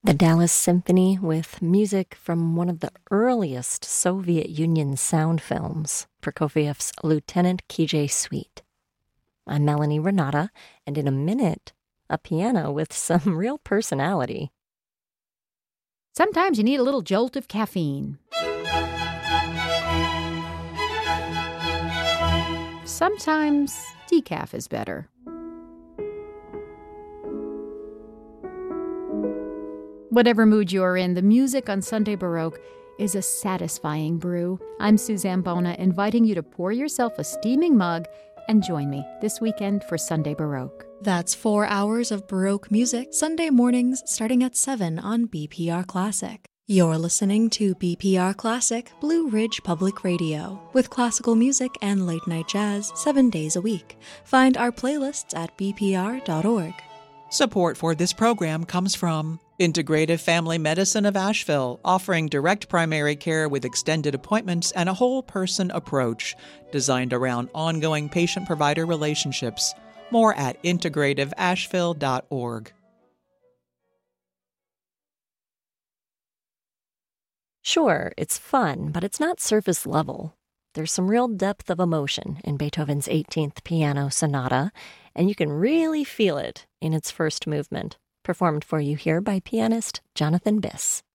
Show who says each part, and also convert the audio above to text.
Speaker 1: The Dallas Symphony with music from one of the earliest Soviet Union sound films, Prokofiev's Lieutenant Kijé Suite. I'm Melanie Renata, and in a minute, a piano with some real personality.
Speaker 2: Sometimes you need a little jolt of caffeine. Sometimes decaf is better. Whatever mood you're in, the music on Sunday Baroque is a satisfying brew. I'm Suzanne Bona, inviting you to pour yourself a steaming mug and join me this weekend for Sunday Baroque.
Speaker 3: That's 4 hours of Baroque music, Sunday mornings starting at 7 on BPR Classic. You're listening to BPR Classic, Blue Ridge Public Radio, with classical music and late-night jazz 7 days a week. Find our playlists at bpr.org.
Speaker 4: Support for this program comes from Integrative Family Medicine of Asheville, offering direct primary care with extended appointments and a whole-person approach designed around ongoing patient-provider relationships. More at integrativeasheville.org.
Speaker 1: Sure, it's fun, but it's not surface level. There's some real depth of emotion in Beethoven's 18th Piano Sonata, and you can really feel it in its first movement. Performed for you here by pianist Jonathan Biss.